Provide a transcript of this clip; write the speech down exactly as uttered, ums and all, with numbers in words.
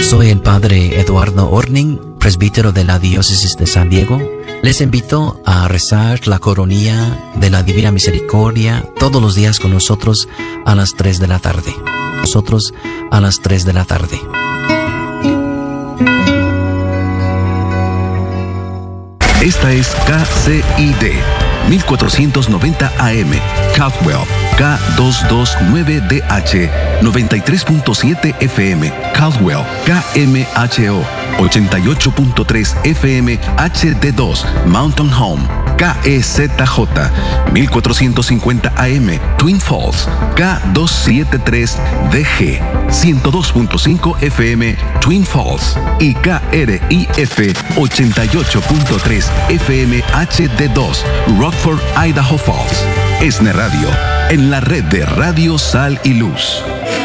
Soy el Padre Eduardo Orning, presbítero de la Diócesis de San Diego. Les invito a rezar la coronilla de la Divina Misericordia todos los días con nosotros a las tres de la tarde. Nosotros a las tres de la tarde. Esta es K C I D mil cuatrocientos noventa A M, Caldwell, K doscientos veintinueve D H, noventa y tres punto siete F M, Caldwell, K M H O, ochenta y ocho punto tres F M H D dos, Mountain Home, K E Z J, mil cuatrocientos cincuenta A M, Twin Falls, K doscientos setenta y tres D G, ciento dos punto cinco F M, Twin Falls, y K R I F ochenta y ocho punto tres F M H D dos, Rockford, Idaho Falls. ESNE Radio, en la red de Radio Sal y Luz.